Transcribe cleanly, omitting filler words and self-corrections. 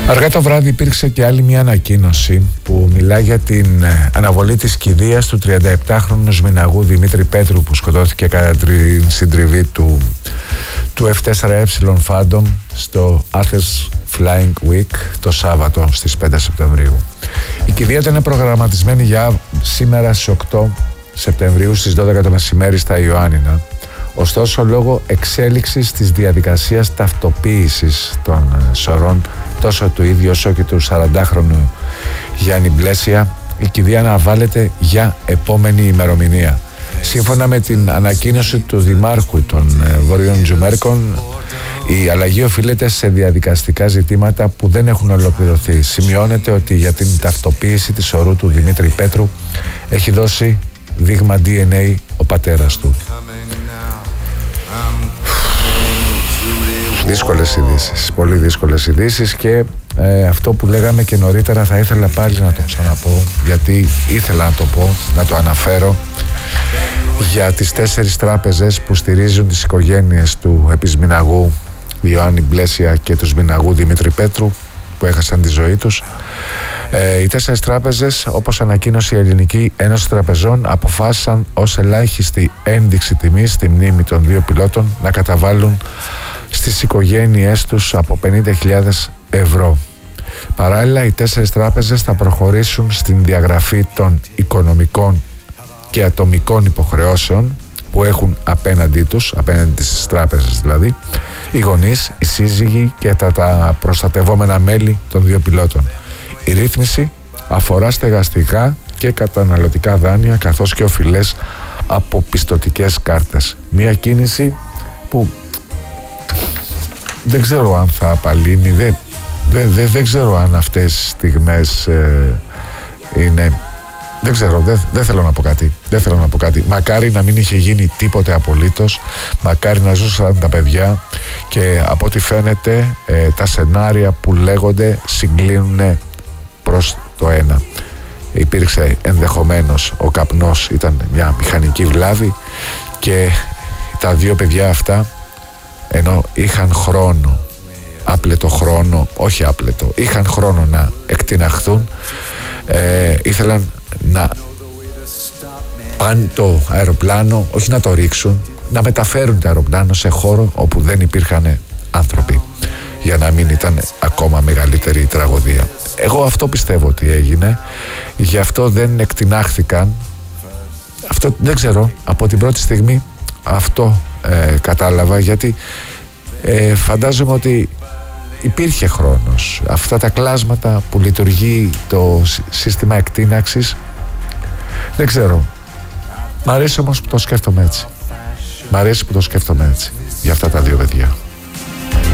Αργά το βράδυ υπήρξε και άλλη μια ανακοίνωση που μιλάει για την αναβολή της κηδείας του 37χρονου Σμηναγού Δημήτρη Πέτρου, που σκοτώθηκε κατά την συντριβή του F4E Phantom στο Athens Flying Week το Σάββατο στις 5 Σεπτεμβρίου. Η κηδεία ήταν προγραμματισμένη για σήμερα στις 8 Σεπτεμβρίου στις 12 το μεσημέρι στα Ιωάννινα. Ωστόσο, λόγω εξέλιξης της διαδικασίας ταυτοποίησης των σωρών τόσο του ίδιου όσο και του 40χρονου Γιάννη Μπλέσια, η κηδεία αναβάλλεται για επόμενη ημερομηνία. Σύμφωνα με την ανακοίνωση του Δημάρχου των Βορείων Τζουμέρκων, η αλλαγή οφείλεται σε διαδικαστικά ζητήματα που δεν έχουν ολοκληρωθεί. Σημειώνεται ότι για την ταυτοποίηση της σωρού του Δημήτρη Πέτρου έχει δώσει δείγμα DNA ο πατέρας του. Δύσκολες ειδήσεις, πολύ δύσκολες ειδήσεις, και αυτό που λέγαμε και νωρίτερα θα ήθελα πάλι να το ξαναπώ, γιατί ήθελα να το πω, να το αναφέρω, για τις 4 τράπεζες που στηρίζουν τις οικογένειες του επισμηναγού Ιωάννη Μπλέσια και του Σμηναγού Δημήτρη Πέτρου που έχασαν τη ζωή τους. Οι 4 τράπεζες, όπως ανακοίνωσε η Ελληνική Ένωση Τραπεζών, αποφάσισαν ως ελάχιστη ένδειξη τιμής στη μνήμη των 2 πιλότων να καταβάλουν στις οικογένειές τους από 50.000 ευρώ. Παράλληλα, οι 4 τράπεζες θα προχωρήσουν στην διαγραφή των οικονομικών και ατομικών υποχρεώσεων που έχουν απέναντί τους, απέναντι στις τράπεζες δηλαδή, οι γονείς, οι σύζυγοι και τα προστατευόμενα μέλη των 2 πιλότων. Η ρύθμιση αφορά στεγαστικά και καταναλωτικά δάνεια, καθώς και οφειλές από πιστωτικές κάρτες. Μια κίνηση που δεν ξέρω αν θα απαλύνει, δεν ξέρω αν αυτές τις στιγμές είναι... Δεν ξέρω, δεν θέλω να πω κάτι. Μακάρι να μην είχε γίνει τίποτε απολύτως, μακάρι να ζούσαν τα παιδιά, και από ό,τι φαίνεται τα σενάρια που λέγονται συγκλίνουν προς το ένα. Υπήρξε ενδεχομένως, ο καπνός ήταν μια μηχανική βλάβη, και τα 2 παιδιά αυτά, ενώ είχαν χρόνο, είχαν χρόνο να εκτιναχθούν, ήθελαν να πάνε το αεροπλάνο, όχι να το ρίξουν, να μεταφέρουν το αεροπλάνο σε χώρο όπου δεν υπήρχαν άνθρωποι, για να μην ήταν ακόμα μεγαλύτερη η τραγωδία. Εγώ αυτό πιστεύω ότι έγινε, γι' αυτό δεν εκτινάχθηκαν. Αυτό δεν ξέρω, από την πρώτη στιγμή αυτό κατάλαβα, γιατί φαντάζομαι ότι υπήρχε χρόνος. Αυτά τα κλάσματα που λειτουργεί το σύστημα εκτείναξης, δεν ξέρω. Μ' αρέσει όμως που το σκέφτομαι έτσι. Για αυτά τα 2 παιδιά.